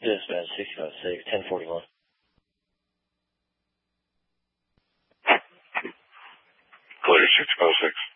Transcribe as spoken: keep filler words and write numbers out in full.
Dispatch six five six, ten forty-one. Clear six five six.